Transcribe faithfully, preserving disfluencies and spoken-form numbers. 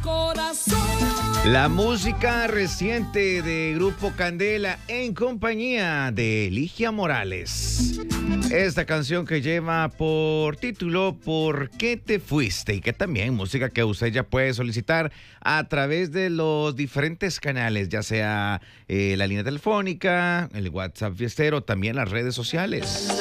Corazón. La música reciente de Grupo Candela en compañía de Ligia Morales. Esta canción que lleva por título ¿Por qué te fuiste? Y que también música que usted ya puede solicitar a través de los diferentes canales, ya sea eh, la línea telefónica, el WhatsApp fiestero, también las redes sociales.